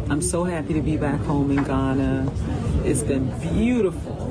I'm so happy to be back home in Ghana. It's been beautiful.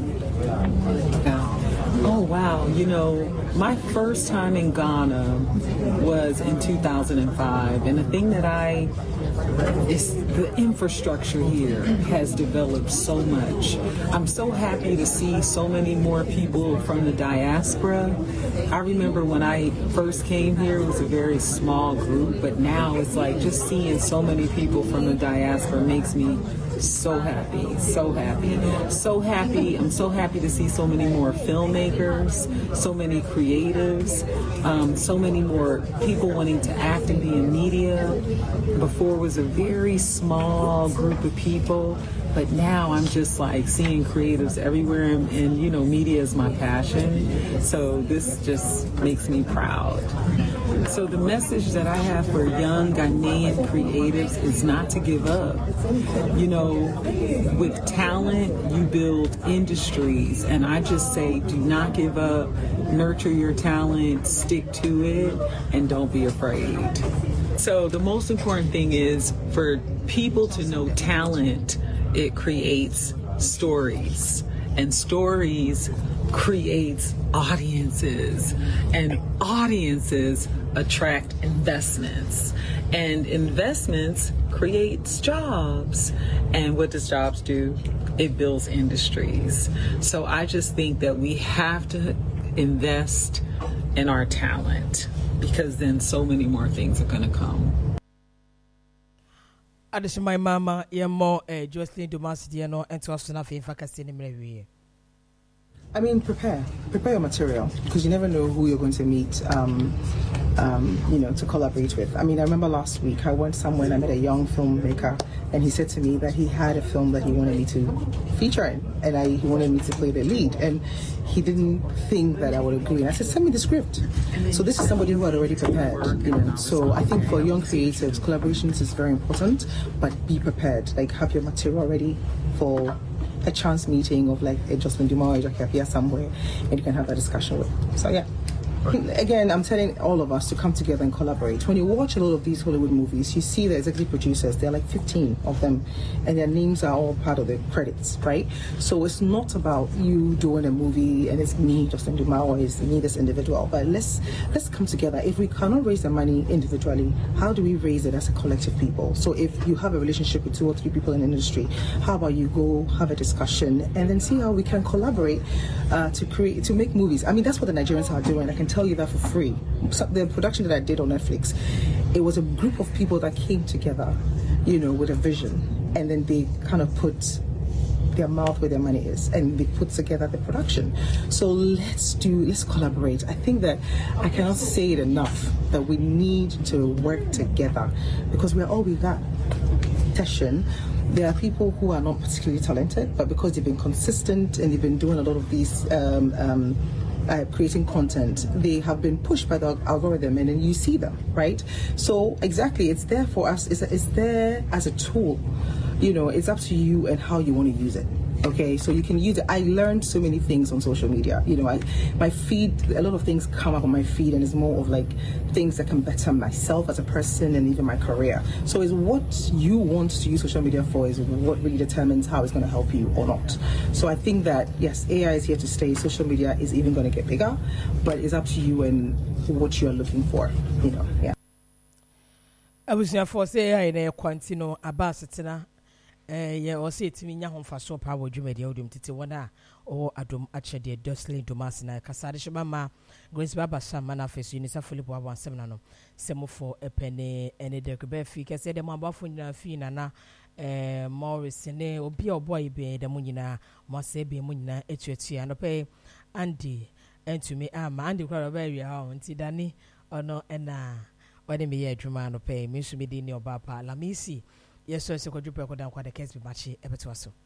Oh, wow. You know, my first time in Ghana was in 2005. And the thing that is the infrastructure here has developed so much. I'm so happy to see so many more people from the diaspora. I remember when I first came here, it was a very small group, but now it's like just seeing so many people from the diaspora makes me so happy, so happy, so happy. I'm so happy to see so many more filmmakers, so many creatives, so many more people wanting to act and be in media. Before it was a very small group of people, but now I'm just like seeing creatives everywhere, and you know, media is my passion. So this just makes me proud. So the message that I have for young Ghanaian creatives is not to give up. You know, with talent, you build industries. And I just say, do not give up, nurture your talent, stick to it, and don't be afraid. So the most important thing is for people to know talent, it creates stories. And stories creates audiences, and audiences attract investments, and investments creates jobs. And what does jobs do? It builds industries. So I just think that we have to invest in our talent, because then so many more things are going to come. My mama, you're more Jocelyn Dumas, Diano, and to us enough in Fakastin. I mean, prepare your material, because you never know who you're going to meet, you know, to collaborate with. I mean, I remember last week I went somewhere and I met a young filmmaker, and he said to me that he had a film that he wanted me to feature in, and he wanted me to play the lead, and he didn't think that I would agree. And I said, send me the script. So this is somebody who had already prepared, you know. So I think for young creatives, collaborations is very important, but be prepared. Like, have your material ready for a chance meeting of like a Jocelyn Dumas or Jackie somewhere, and you can have that discussion with. So yeah. Again, I'm telling all of us to come together and collaborate. When you watch a lot of these Hollywood movies, you see the executive producers, there are like 15 of them, and their names are all part of the credits, right? So it's not about you doing a movie and it's me, Jocelyn Dumas, or it's me, this individual, but let's come together. If we cannot raise the money individually, how do we raise it as a collective people? So if you have a relationship with 2 or 3 people in the industry, how about you go have a discussion and then see how we can collaborate to make movies? I mean, that's what the Nigerians are doing. I can tell you that for free. So the production that I did on Netflix, it was a group of people that came together, you know, with a vision, and then they kind of put their mouth where their money is, and they put together the production. So let's collaborate. I think that I cannot say it enough that we need to work together, because we're all we got. Session. There are people who are not particularly talented, but because they've been consistent and they've been doing a lot of these creating content, they have been pushed by the algorithm, and then you see them, right? So exactly, it's there for us. It's there as a tool. You know, it's up to you and how you want to use it. Okay, so you can use it. I learned so many things on social media. You know, my feed, a lot of things come up on my feed, and it's more of like things that can better myself as a person and even my career. So it's what you want to use social media for is what really determines how it's going to help you or not. So I think that, yes, AI is here to stay. Social media is even going to get bigger, but it's up to you and what you're looking for, you know, yeah. I was here for say AI Quantino Abasatina. Yeah, or say to me, Yahoo for so power, you made the audium Titiwana or Adum Achade, Jocelyn Dumas, and Casadish Mama, Grace Baba Sam Manafest, Unisa Philip 179, Semo for a penny, and a decobe fee, can say the Mabafuna Fina, Morris, and or be a boy be the Munina, Mosebi Munina, HT, and pay Andy, and to me, Andy Crowberry, how and Tidani, or no, and what they may Drumano pay, Miss Medini or Bapa, Lamisi. Yes, sir. So could you break down quite a case with Machi Ebetwaso?